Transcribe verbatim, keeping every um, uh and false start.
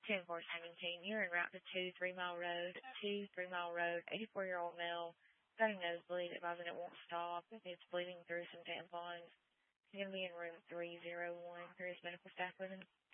ten four seventeen. You're en route to two Three Mile Road. two Three Mile Road. eighty-four-year-old male. Got a nosebleed. Advising it won't stop. It's bleeding through some tampons. He's going to be in room three oh one. There is medical staff with him.